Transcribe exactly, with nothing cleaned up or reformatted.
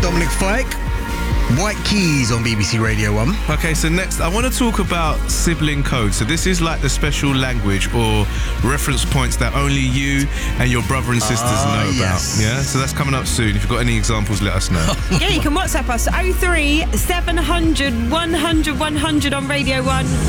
Dominic Fike. White Keys on B B C Radio one. Okay, so next I want to talk about sibling code. So this is like the special language or reference points that only you and your brother and sisters Ah, know yes. about. Yeah, so that's coming up soon. If you've got any examples, let us know. Yeah, you can WhatsApp us oh three seven hundred one hundred one hundred on Radio one.